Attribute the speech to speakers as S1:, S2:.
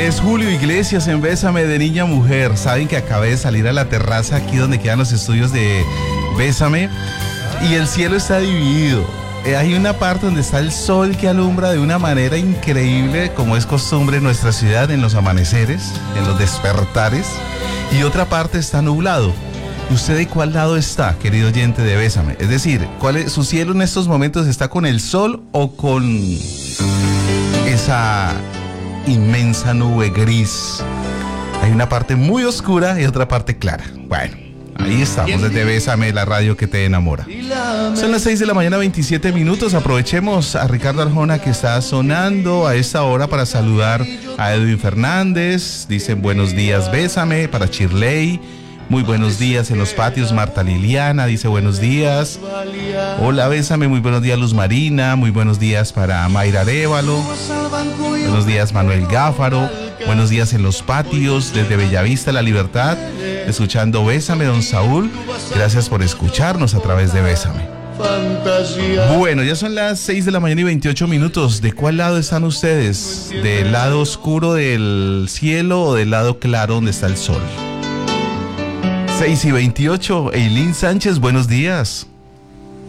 S1: Es Julio Iglesias en Bésame de Niña a Mujer. Saben que acabé de salir a la terraza aquí donde quedan los estudios de Bésame y el cielo está dividido. Hay una parte donde está el sol que alumbra de una manera increíble, como es costumbre en nuestra ciudad, en los amaneceres, en los despertares, y otra parte está nublado. ¿Usted de cuál lado está, querido oyente de Bésame? Es decir, ¿cuál es su cielo en estos momentos? ¿Está con el sol o con esa inmensa nube gris? Hay una parte muy oscura y otra parte clara. Bueno, ahí estamos desde Bésame, la radio que te enamora. Son las 6 de la mañana, 27 minutos. Aprovechemos a Ricardo Arjona, que está sonando a esta hora, para saludar a Edwin Fernández. Dicen buenos días, Bésame, para Shirley. Muy buenos días en los patios. Marta Liliana dice buenos días. Hola, Bésame, muy buenos días, Luz Marina. Muy buenos días para Mayra Arévalo. Buenos días, Manuel Gáfaro. Buenos días en los patios desde Bellavista, La Libertad, escuchando Bésame, don Saúl. Gracias por escucharnos a través de Bésame. Bueno, ya son las 6 de la mañana y 28 minutos. ¿De cuál lado están ustedes? ¿Del lado oscuro del cielo o del lado claro donde está el sol? 6 y 28, Eileen Sánchez, buenos días.